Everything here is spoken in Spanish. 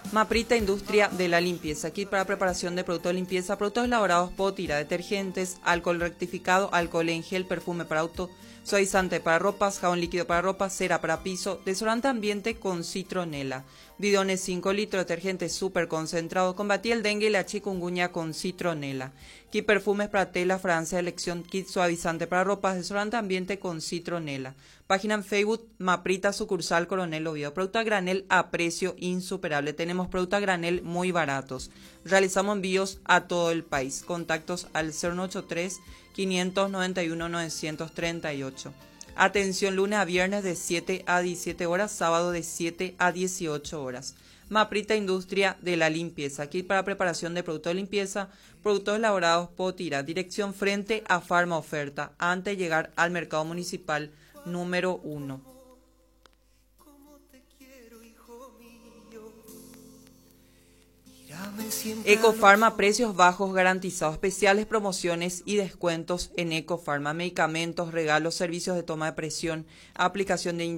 Maprita Industria de la Limpieza, kit para preparación de productos de limpieza, productos elaborados, potira, detergentes, alcohol rectificado, alcohol en gel, perfume para auto, suavizante para ropas, jabón líquido para ropa, cera para piso, desodorante ambiente con citronela, bidones 5 litros, detergente súper concentrado, combatí el dengue y la chikungunya con citronela, kit perfumes para tela, fragancia de elección, kit suavizante para ropas, desodorante ambiente con citronela. Página en Facebook, Maprita sucursal Coronel Oviedo. Producto a granel a precio insuperable. Tenemos producto a granel muy baratos. Realizamos envíos a todo el país. Contactos al 093-591-938. Atención lunes a viernes de 7 a 17 horas, sábado de 7 a 18 horas. Maprita Industria de la Limpieza. Kit para preparación de productos de limpieza, productos elaborados, potira. Dirección frente a Farma Oferta, antes de llegar al mercado municipal número 1. Ecofarma, precios bajos garantizados, especiales promociones y descuentos en Ecofarma, medicamentos, regalos, servicios de toma de presión, aplicación de